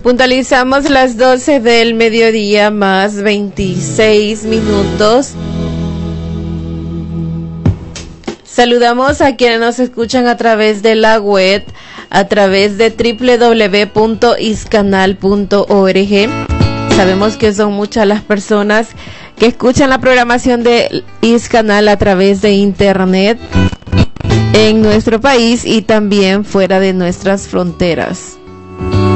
Puntualizamos las 12 del mediodía más 26 minutos. Saludamos a quienes nos escuchan a través de la web, a través de www.iscanal.org. Sabemos que son muchas las personas que escuchan la programación de Iscanal a través de internet en nuestro país y también fuera de nuestras fronteras.